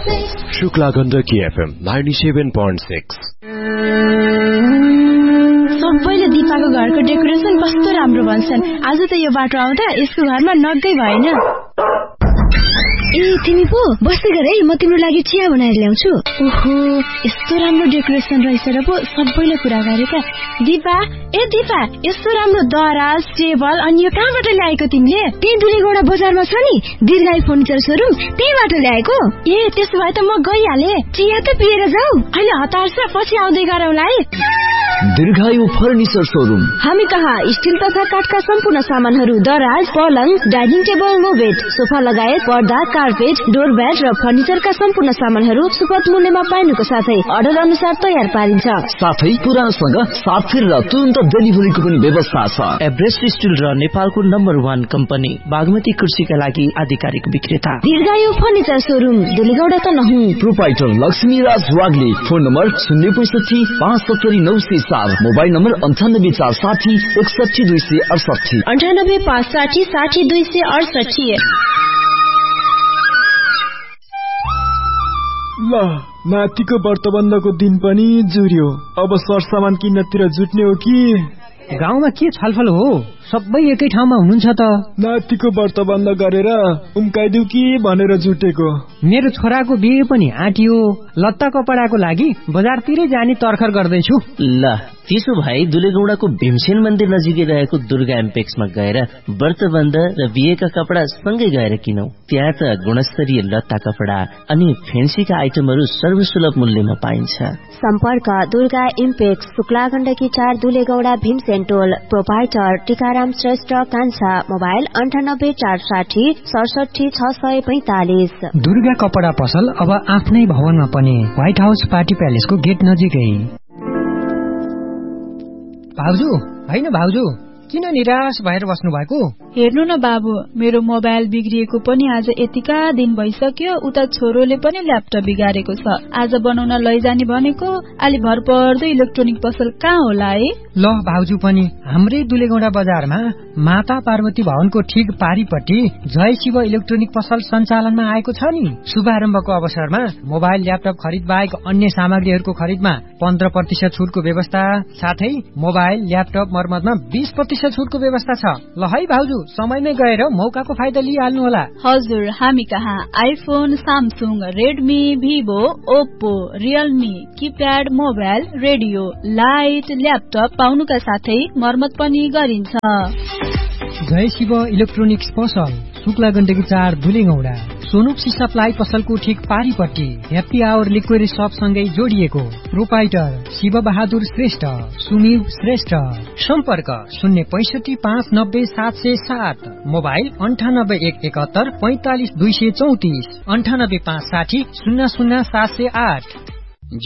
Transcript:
Shukla Gandaki FM 97.6। सबैले दिपाको घरको decoration कस्तो राम्रो भन्छन्। आज त यो बाटो आउँदा यसको घरमा नगै भएन। ए तिमी पो बस्दै गर है, म तिम्रो लागि चिया बनाएर ल्याउँछु। ओहो, यस्तो राम्रो डेकोरेसन रहेछ र पो सबैले कुरा गरेका। दिपा, ए दिपा, यस्तो राम्रो दराज, टेबल अनि यो कहाँबाट ल्याएको तिमीले? त्यही दुलेगौडा बजारमा छ नि दीर्घायु फर्निचर सोरुम, त्यहीबाट ल्याएको। ए त्यसो भए त म गइहाले। चिया त पिएर जाऊ। अहिले हतार छ, पछि आउँदै गरौँला है। दीर्घायु फर्निचर सोरुम। हामी कहाँ स्टिल तथा काठका सम्पूर्ण सामानहरू, दराज, पलङ, dining table, no bed, sofa लगायत पर्दा, कार्पेट, डोरब्याट र फर्निचरका सम्पूर्ण सामानहरू सुपथ मूल्यमा पाइनुको साथै अर्डर अनुसार तयार पारिन्छ। साथै पुरानसँग साथफेर र तुरन्त डेलिभरीको पनि व्यवस्था छ। एभरेस्ट स्टिल र नेपालको नम्बर 1 कम्पनी बागमती कुर्सीका लागि आधिकारिक विक्रेता दीर्घायु फर्निचर सोरुम, दुलेगौडा त नहुँ। Proprietor Laxmiraj Wagle. Phone number 065 570 904, mobile number 98 460 61 268, 98 560 60 268। ल नातिको व्रतबन्धको दिन पनि जुर्यो। अब सरसामान किन्नतिर जुट्ने हो कि? गाउँमा के छलफल हो? सबै एकै ठाउँमा हुनुहुन्छ त। नातिको व्रतबन्ध गरेर उम्काइदिउ कि भनेर जुटेको। मेरो छोराको बिहे पनि आँटियो, लत्ता कपडाको लागि बजारतिरै जाने तर्खर गर्दैछु। ल त्यसो भए दुलेगौडाको भीमसेन मन्दिर नजिकै रहेको दुर्गा एम्पेक्समा गएर व्रतबन्ध र बिहेका कपडा सँगै गएर किनौ। त्यहाँ त गुणस्तरीय लत्ता कपडा अनि फेन्सीका आइटमहरू सर्वसुलभ मूल्यमा पाइन्छ। सम्पर्क दुर्गा इम्पेक्स, शुक्ला गण्डकी 4, दुलेगौडा, भीमसेन टोल। प्रोपाइटर टीकाराम श्रेष्ठ कान्छा। मोबाइल 98 460 67 645। दुर्गा कपडा पसल अब आफ्नै भवनमा पनि, व्हाइट हाउस पार्टी प्यालेसको गेट नजिकै। भाउजू, होइन भाउजू, किन निराश भएर बस्नु भएको? हेर्नु न बाबु, मेरो मोबाइल बिग्रिएको पनि आज यतिका दिन भइसक्यो। उता छोरोले पनि ल्यापटप बिगारेको छ। आज बनाउन लैजाने भनेको, अलि भर पर्दै इलेक्ट्रोनिक पसल कहाँ होला है? ल भाउजू पनि हाम्रै दुलेगौडा बजारमा माता पार्वती भवनको ठिक पारिपट्टि जय शिव इलेक्ट्रोनिक पसल सञ्चालनमा आएको छ नि। शुभारम्भको अवसरमा मोबाइल ल्यापटप खरिद बाहेक अन्य सामग्रीहरूको खरिदमा 15% छुटको व्यवस्था, साथै मोबाइल ल्यापटप मर्मतमा 20% छुटको व्यवस्था छ। ल है भाउजू, समयमै गएर मौकाको फाइदा लिइहाल्नु होला। हजुर, हामी कहाँ iPhone, Samsung, Redmi, Vivo, Oppo, Realme, keypad mobile, radio, light, laptop पाउनुका साथै मर्मत पनि गरिन्छ। जय शिव इलेक्ट्रोनिक्स पसल, शुक्ला गण्डकी 4, दुलेगौडा। सोनुप्सी सप्लाई पसलको ठिक पारिपट्टि ह्याप्पी आवर लिक्विड शप सँगै जोडिएको। प्रोपाइटर शिव बहादुर श्रेष्ठ, सुमिव श्रेष्ठ। सम्पर्क 065 590 707, मोबाइल 98 171 45 234, 98 560 00 708।